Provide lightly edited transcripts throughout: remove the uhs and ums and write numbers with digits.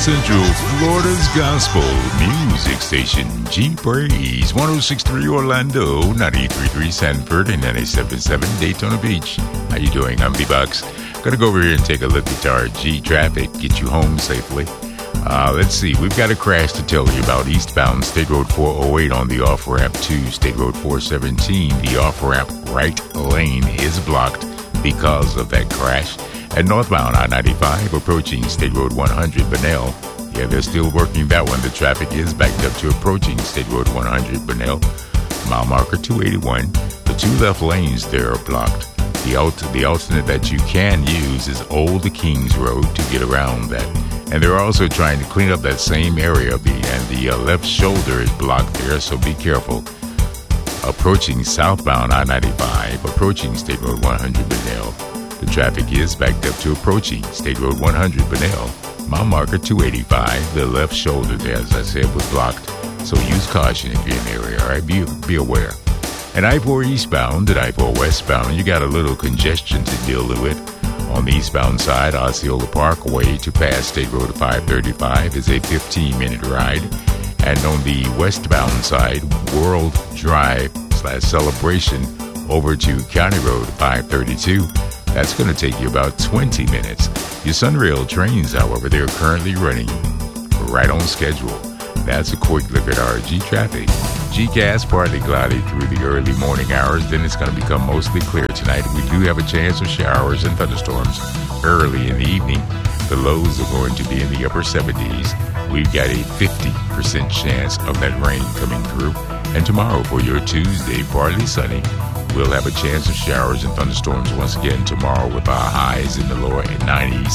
Central Florida's Gospel Music Station, G Praise, 106.3 Orlando, 93.3 Sanford, and 97.7 Daytona Beach. How you doing? I'm B-Bucks. Gonna go over here and take a look at our G traffic, get you home safely. Let's see, we've got a crash to tell you about. Eastbound State Road 408 on the off-ramp to State Road 417. The off-ramp right lane is blocked because of that crash. And northbound I-95 approaching State Road 100 Bunnell. Yeah, they're still working that one. The traffic is backed up to approaching State Road 100 Bunnell. Mile marker 281. The two left lanes there are blocked. The alternate that you can use is Old Kings Road to get around that. And they're also trying to clean up that same area, and the left shoulder is blocked there, so be careful. Approaching southbound I-95, approaching State Road 100 Bunnell. The traffic is backed up to approaching State Road 100 Bunnell. Mile marker 285, the left shoulder there, as I said, was blocked. So use caution if you're in the area, all right? Be aware. And I-4 eastbound and I-4 westbound, you got a little congestion to deal with. On the eastbound side, Osceola Parkway to pass State Road 535 is a 15-minute ride. And on the westbound side, World Drive/Celebration over to County Road 532. That's going to take you about 20 minutes. Your Sunrail trains, however, they're currently running right on schedule. That's a quick look at our G traffic. GCast partly cloudy through the early morning hours, then it's going to become mostly clear tonight. We do have a chance of showers and thunderstorms early in the evening. The lows are going to be in the upper 70s. We've got a 50% chance of that rain coming through. And tomorrow for your Tuesday, partly sunny. We'll have a chance of showers and thunderstorms once again tomorrow with our highs in the lower 90s.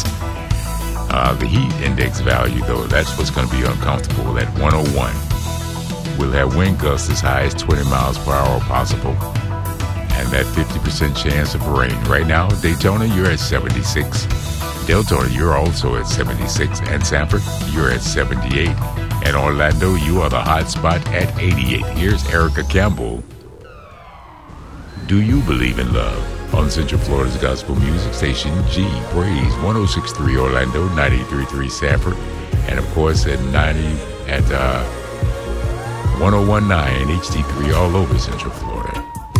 The heat index value, though, that's what's going to be uncomfortable at 101. We'll have wind gusts as high as 20 miles per hour possible. And that 50% chance of rain. Right now, Daytona, you're at 76. Deltona, you're also at 76. And Sanford, you're at 78. And Orlando, you are the hot spot at 88. Here's Erica Campbell. Do You Believe in Love? On Central Florida's Gospel Music Station, G Praise, 106.3 Orlando, 93.3 Sanford, and of course at 1019 HD3 all over Central Florida.